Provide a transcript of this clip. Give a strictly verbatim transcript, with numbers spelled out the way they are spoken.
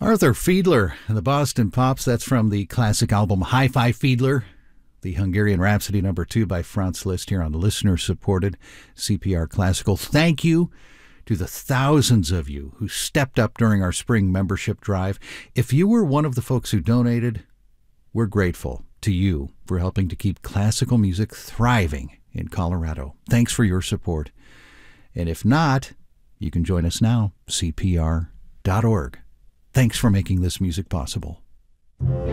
Arthur Fiedler and the Boston Pops, that's from the classic album Hi-Fi Fiedler, the Hungarian Rhapsody number two by Franz Liszt here on listener-supported C P R Classical. Thank you to the thousands of you who stepped up during our spring membership drive. If you were one of the folks who donated, we're grateful to you for helping to keep classical music thriving in Colorado. Thanks for your support. And if not, you can join us now, C P R dot org. Thanks for making this music possible.